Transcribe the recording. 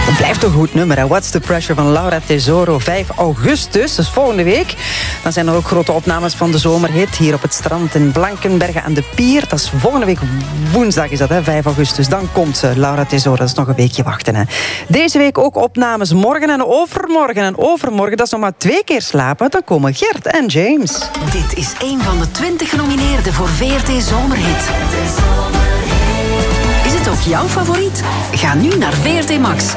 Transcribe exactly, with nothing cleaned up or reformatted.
Het blijft een goed nummer, hè? What's the Pressure van Laura Tesoro. vijf augustus, dus volgende week. Dan zijn er ook grote opnames van de zomerhit hier op het strand in Blankenberge aan de Pier. Dat is volgende week woensdag, is dat, hè? vijf augustus. Dan komt ze, Laura Tesoro. Dat is nog een weekje wachten, hè? Deze week ook opnames morgen en overmorgen. En overmorgen, dat is nog maar twee keer slapen. Dan komen Gert en James. Dit is een van de twintig genomineerden voor V R T Zomerhit. Is het ook jouw favoriet? Ga nu naar V R T Max